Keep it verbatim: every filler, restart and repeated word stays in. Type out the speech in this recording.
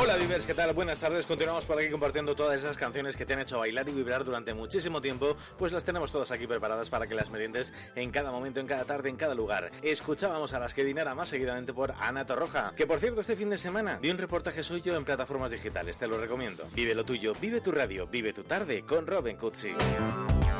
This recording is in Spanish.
Hola Vivers, ¿qué tal? Buenas tardes, continuamos por aquí compartiendo todas esas canciones que te han hecho bailar y vibrar durante muchísimo tiempo, pues las tenemos todas aquí preparadas para que las meriendes en cada momento, en cada tarde, en cada lugar. Escuchábamos a las que dinara más seguidamente por Ana Torroja, que por cierto este fin de semana vi un reportaje suyo en plataformas digitales, te lo recomiendo. Vive lo tuyo, vive tu radio, vive tu tarde con Robin Cutsi.